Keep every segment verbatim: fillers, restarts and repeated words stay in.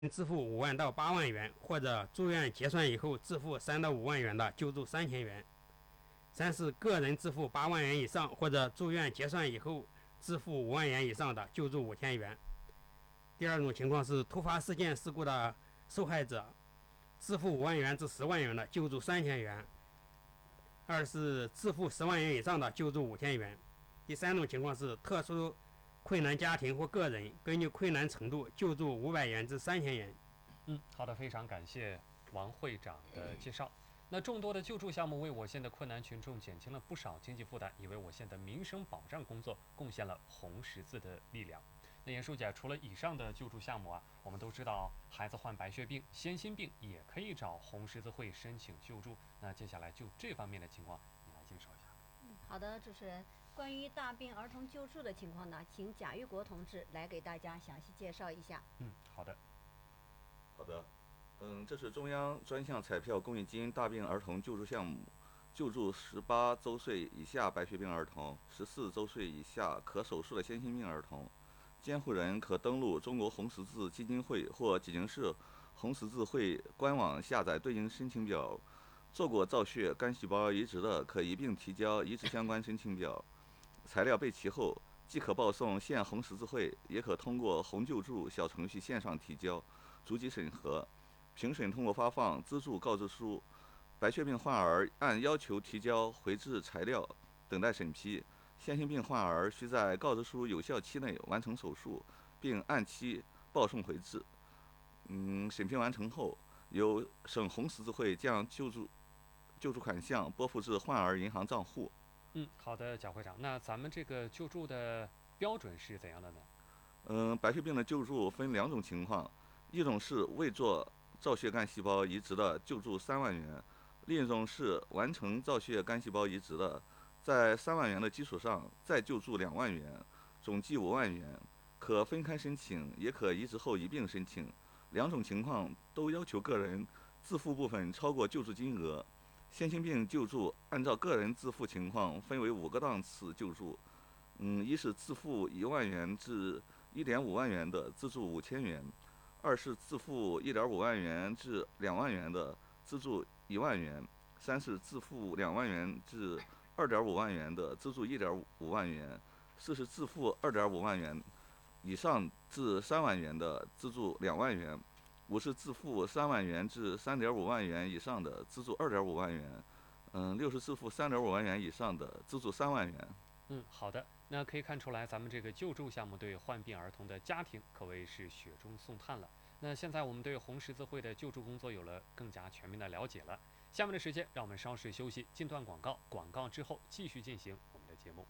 支付五万到八万元，或者住院结算以后支付三到五万元的，救助三千元。三是个人支付八万元以上，或者住院结算以后支付五万元以上的，救助五千元。第二种情况是突发事件事故的受害者，支付五万元至十万元的，救助三千元。二是支付十万元以上的，救助五千元。第三种情况是特殊困难家庭或个人，根据困难程度救助五百元至三千元。 嗯，好的，非常感谢王会长的介绍。那众多的救助项目为我县的困难群众减轻了不少经济负担，也为我县的民生保障工作贡献了红十字的力量。那严书记，除了以上的救助项目啊，我们都知道孩子患白血病、先心病也可以找红十字会申请救助。那接下来就这方面的情况，你来介绍一下。 嗯，好的，主持人，关于大病儿童救助的情况呢，请贾玉国同志来给大家详细介绍一下。 嗯，好的。 好的。嗯，这是中央专项彩票公益金大病儿童救助项目，救助十八周岁以下白血病儿童、十四周岁以下可手术的先心病儿童。监护人可登录中国红十字基金会或济宁市红十字会官网下载对应申请表。做过造血干细胞移植的，可一并提交移植相关申请表。材料备齐后，即可报送县红十字会，也可通过红救助小程序线上提交，逐级审核。评审通过发放资助告知书。白血病患儿按要求提交回执材料，等待审批。先心病患儿需在告知书有效期内完成手术，并按期报送回执。嗯，审批完成后，由省红十字会将救助救助款项拨付至患儿银行账户。 嗯，好的，贾会长。那咱们这个救助的标准是怎样的呢？ 嗯，白血病的救助分两种情况，一种是未做造血干细胞移植的，救助三万元；另一种是完成造血干细胞移植的，在三万元的基础上再救助两万元，总计五万元。可分开申请，也可移植后一并申请。两种情况都要求个人自付部分超过救助金额。先心病救助按照个人自付情况分为五个档次救助。嗯，一是自付一万元至一点五万元的，资助五千元。二是自付一点五万元至两万元的，资助一万元；三是自付两万元至二点五万元的，资助一点五万元；四是自付二点五万元以上至三万元的，资助两万元；五是自付三万元至三点五万元以上的，资助二点五万元；嗯，六是自付三点五万元以上的，资助三万元。 嗯，好的。那可以看出来，咱们这个救助项目对患病儿童的家庭可谓是雪中送炭了。那现在我们对红十字会的救助工作有了更加全面的了解了。下面的时间，让我们稍事休息，进段广告。广告之后继续进行我们的节目。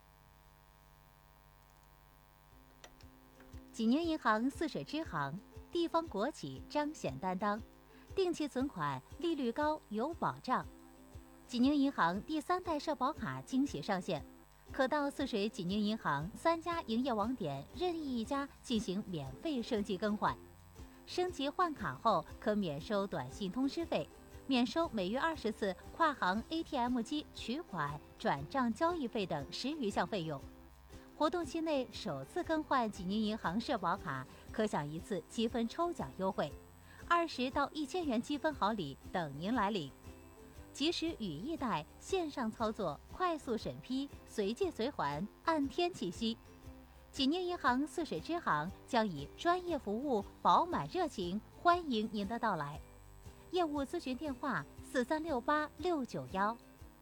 济宁银行泗水支行，地方国企彰显担当，定期存款利率高有保障。济宁银行第三代社保卡惊喜上线。可到泗水济宁银行三家营业网点任意一家进行免费升级更换，升级换卡后可免收短信通知费，免收每月二十次跨行 A T M 机取款、转账交易费等十余项费用。活动期内首次更换济宁银行社保卡，可享一次积分抽奖优惠，二十到一千元积分好礼等您来领。即时语义贷，线上操作，快速审批，随借随还，按天计息。济宁银行泗水支行将以专业服务、饱满热情欢迎您的到来。业务咨询电话：四三六八六九幺。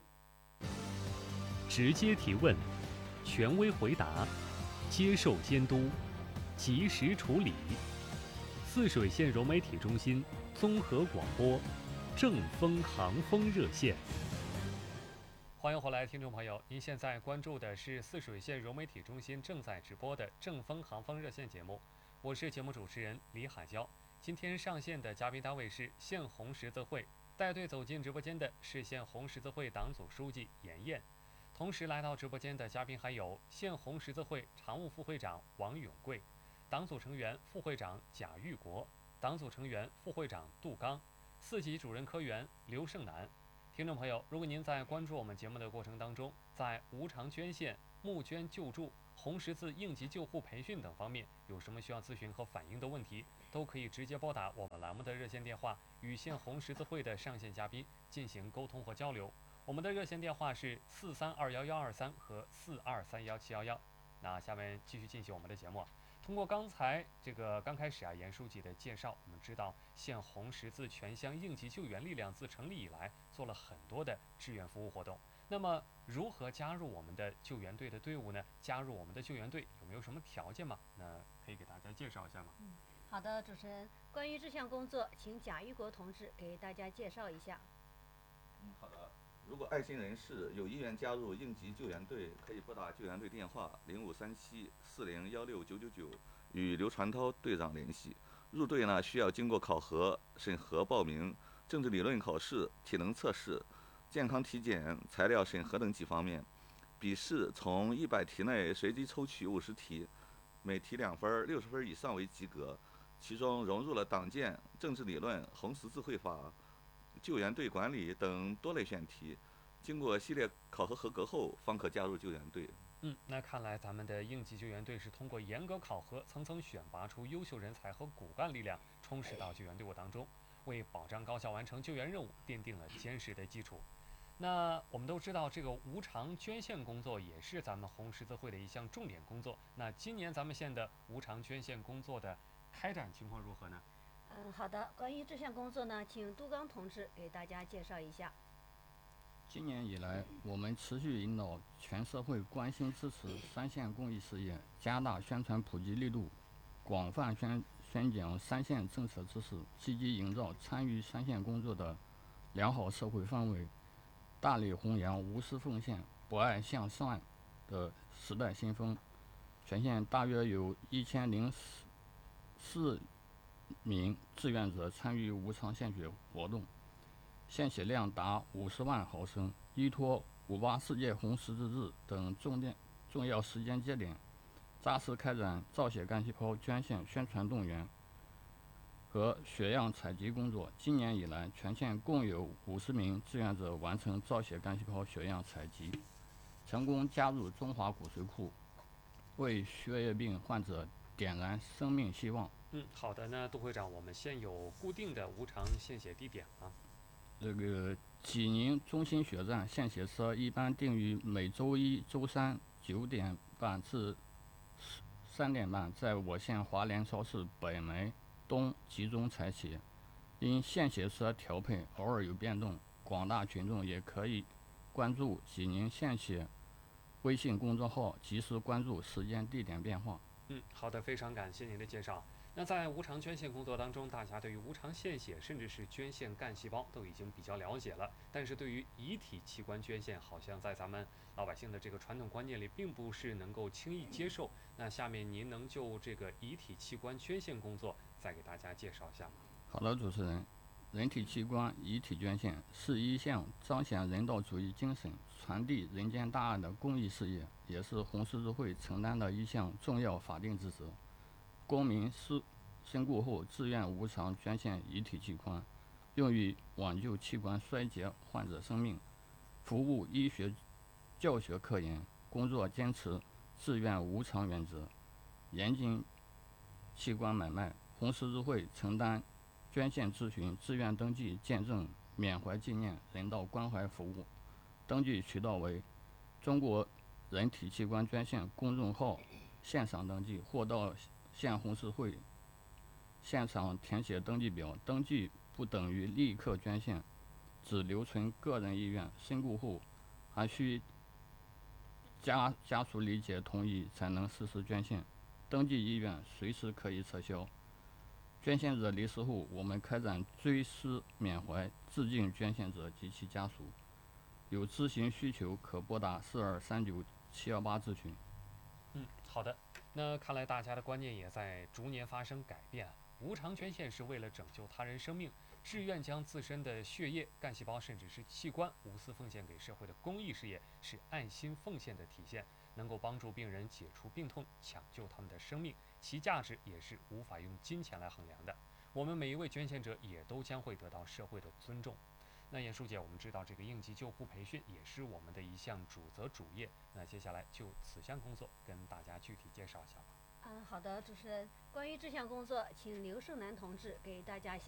直接提问，权威回答，接受监督，及时处理。泗水县融媒体中心综合广播。正风航风热线， 欢迎回来，听众朋友，您现在关注的是泗水县融媒体中心正在直播的正风航风热线节目，我是节目主持人李海娇。今天上线的嘉宾单位是县红十字会，带队走进直播间的是县红十字会党组书记严燕，同时来到直播间的嘉宾还有县红十字会常务副会长王永贵，党组成员副会长贾玉国，党组成员副会长杜刚，四级主任科员刘胜男。听众朋友，如果您在关注我们节目的过程当中，在无偿捐献、募捐救助、红十字应急救护培训等方面有什么需要咨询和反映的问题， 都可以直接拨打我们栏目的热线电话，与现红十字会的上线嘉宾进行沟通和交流。我们的热线电话是四三二幺幺二三和四二三幺七幺幺。那下面继续进行我们的节目。通过刚才这个刚开始啊，严书记的介绍，我们知道现红十字全乡应急救援力量自成立以来，做了很多的志愿服务活动。那么，如何加入我们的救援队的队伍呢？加入我们的救援队有没有什么条件吗？那可以给大家介绍一下吗？ 嗯，好的，主持人，关于这项工作，请贾玉国同志给大家介绍一下。 嗯，好的。如果爱心人士有意愿加入应急救援队，可以拨打救援队电话零五三七四零幺六九九九，与刘传涛队长联系。入队呢，需要经过考核、审核、报名、政治理论考试、体能测试、健康体检、材料审核等几方面。笔试从一百题内随机抽取五十题，每题两分，六十分以上为及格。其中融入了党建、政治理论、红十字会法、救援队管理等多类选题，经过系列考核合格后，方可加入救援队。 嗯，那看来咱们的应急救援队是通过严格考核，层层选拔出优秀人才和骨干力量，充实到救援队伍当中，为保障高效完成救援任务奠定了坚实的基础。那我们都知道，这个无偿捐献工作也是咱们红十字会的一项重点工作。那今年咱们县的无偿捐献工作的开展情况如何呢？ 嗯，好的，关于这项工作呢，请杜刚同志给大家介绍一下。 今年以来，我们持续引导全社会关心支持三线公益事业，加大宣传普及力度，广泛宣宣讲三线政策知识，积极营造参与三线工作的良好社会氛围，大力弘扬无私奉献、博爱向善的时代新风。全县大约有一千零四名志愿者参与无偿献血活动，献血量达五十万毫升。依托五八世界红十字日等重点重要时间节点，扎实开展造血干细胞捐献宣传动员和血样采集工作。今年以来，全县共有五十名志愿者完成造血干细胞血样采集，成功加入中华骨髓库，为血液病患者点燃生命希望。 嗯，好的。那杜会长，我们现有固定的无偿献血地点吗？ 这个济宁中心血站献血车一般定于每周一、周三九点半至三点半，在我县华联超市北门东集中采血。因献血车调配偶尔有变动，广大群众也可以关注济宁献血微信公众号，及时关注时间地点变化。 嗯，好的，非常感谢您的介绍。那在无偿捐献工作当中，大家对于无偿献血甚至是捐献干细胞都已经比较了解了，但是对于遗体器官捐献，好像在咱们老百姓的这个传统观念里，并不是能够轻易接受。那下面您能就这个遗体器官捐献工作再给大家介绍一下吗？ 好的，主持人，人体器官遗体捐献是一项彰显人道主义精神、传递人间大爱的公益事业，也是红十字会承担的一项重要法定职责。公民身身故后自愿无偿捐献遗体器官，用于挽救器官衰竭患者生命，服务医学教学科研工作，坚持自愿无偿原则，严禁器官买卖。红十字会承担捐献咨询、志愿登记、见证、缅怀纪念、人道关怀服务。登记渠道为中国人体器官捐献公众号线上登记，或到县红十字会现场填写登记表。登记不等于立刻捐献，只留存个人意愿，身故后还需家家属理解同意才能实施捐献。登记意愿随时可以撤销。捐献者离世后，我们开展追思缅怀，致敬捐献者及其家属。有咨询需求可拨打四二三九七幺八咨询。 嗯，好的。那看来大家的观念也在逐年发生改变。无偿捐献是为了拯救他人生命，志愿将自身的血液、干细胞甚至是器官无私奉献给社会的公益事业，是爱心奉献的体现，能够帮助病人解除病痛，抢救他们的生命，其价值也是无法用金钱来衡量的。我们每一位捐献者也都将会得到社会的尊重。那严书记，我们知道这个应急救护培训也是我们的一项主责主业，那接下来就此项工作跟大家具体介绍一下吧。 嗯，好的，主持人，关于这项工作，请刘胜男同志给大家详